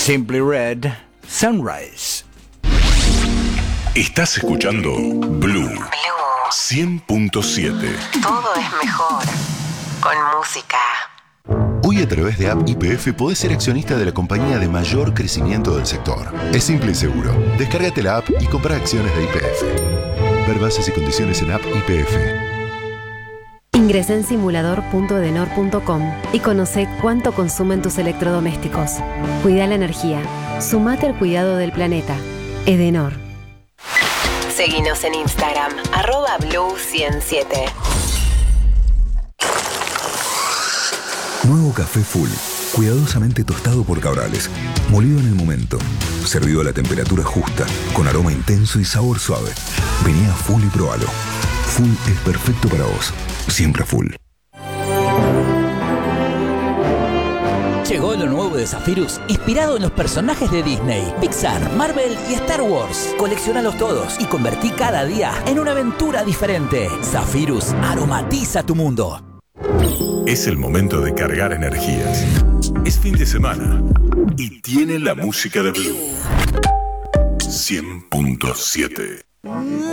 Simply Red, Sunrise. Estás escuchando Blue 100.7. Todo es mejor con música. Hoy a través de App YPF podés ser accionista de la compañía de mayor crecimiento del sector. Es simple y seguro. Descárgate la app y compra acciones de YPF. Ver bases y condiciones en App YPF. Ingresá en simulador.edenor.com y conoce cuánto consumen tus electrodomésticos. Cuida la energía. Sumate al cuidado del planeta. Edenor. Seguinos en Instagram, @blue107. Nuevo café Full, cuidadosamente tostado por Cabrales, molido en el momento, servido a la temperatura justa, con aroma intenso y sabor suave. Vení a Full y probalo. Full es perfecto para vos, siempre Full. Llegó lo nuevo de Zephyrus, inspirado en los personajes de Disney, Pixar, Marvel y Star Wars. Colecciónalos todos y convertí cada día en una aventura diferente. Zephyrus aromatiza tu mundo. Es el momento de cargar energías. Es fin de semana y tiene la música de Blue 100.7.